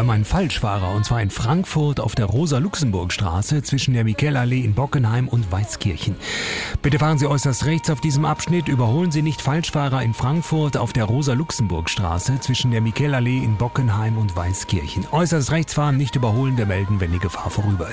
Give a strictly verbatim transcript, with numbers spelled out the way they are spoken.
um einen Falschfahrer, und zwar in Frankfurt auf der Rosa-Luxemburg-Straße zwischen der Michelallee in Bockenheim und Weißkirchen. Bitte fahren Sie äußerst rechts auf diesem Abschnitt, überholen Sie nicht Falschfahrer in Frankfurt auf der Rosa-Luxemburg-Straße zwischen der Michelallee in Bockenheim und Weißkirchen. Äußerst rechts fahren, nicht überholen, wir melden, wenn die Gefahr vorüber ist.